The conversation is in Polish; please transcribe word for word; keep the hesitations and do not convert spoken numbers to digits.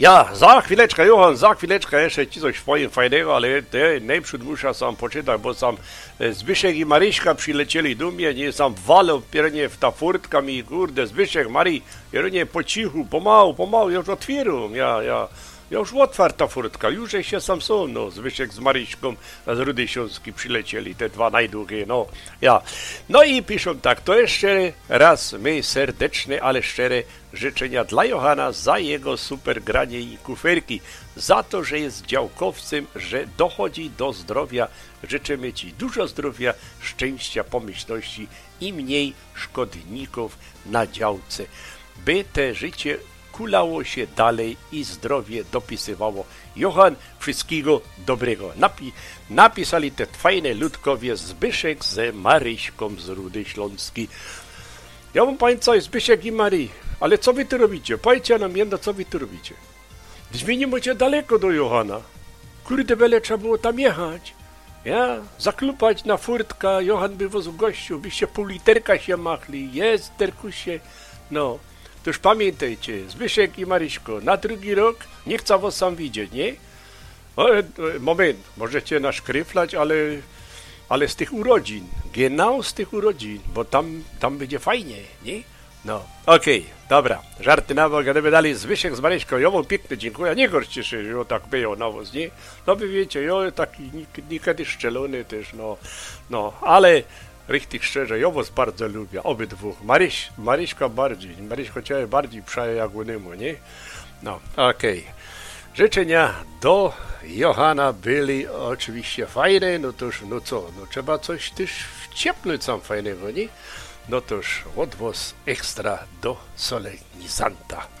Ja, za chwileczkę, Johan, za chwileczkę jeszcze ci coś powiem fajnego, ale te, najprzód muszę sam poczytać, bo sam Zbyszek i Maryśka przylecieli do mnie, nie, sam walą piernie w ta furtka mi, kurde, Zbyszek, Mary, piernie po cichu, pomału, pomału, ja już otwieram, ja, ja, ja już otwarta furtka, już się sam są, no, Zbyszek z Maryśką z Rudy Śląskiej przylecieli, te dwa najdługie, no, ja. No i piszą tak, to jeszcze raz my serdeczne, ale szczere życzenia dla Johana za jego super granie i kuferki, za to, że jest działkowcem, że dochodzi do zdrowia. Życzymy Ci dużo zdrowia, szczęścia, pomyślności i mniej szkodników na działce, by te życie kulało się dalej i zdrowie dopisywało. Johan, wszystkiego dobrego. Napi napisali te fajne ludkowie Zbyszek z Maryśką z Rudy Śląskiej. Ja wam powiem co, Zbyszek i Mary, ale co wy tu robicie? Powiedzcie nam jedno, co wy tu robicie. Wy nie macie daleko do Johana. Kurde, byle trzeba było tam jechać. Ja, zaklupać na furtka, Johan by wozu gościu, byście pół literka się machli. Jest, terkusie. No, to już pamiętajcie, Zbyszek i Maryśko, na drugi rok nie chcę was sam widzieć, nie? O, moment, możecie naszkryflać, ale... ale z tych urodzin, genau z tych urodzin, bo tam, tam będzie fajnie, nie? No, okej, okay, dobra, żarty na bok, gadamy dalej, Zbyszek z Maryśką, ja wam pięknie dziękuję, nie gorszcie się, że tak było na was, nie? No wy wiecie, ja taki niekiedy szczelony też, no, no, ale richtig szczerze, ja was bardzo lubię, obydwóch, Maryś, Maryśka bardziej, Maryśka cię bardziej przaje jak unemu, nie? No, okej. Okay. Życzenia do Johana byli oczywiście fajne, no toż, no co, no trzeba coś też wciepnąć sam fajnego, nie? No toż, od was ekstra do solenizanta.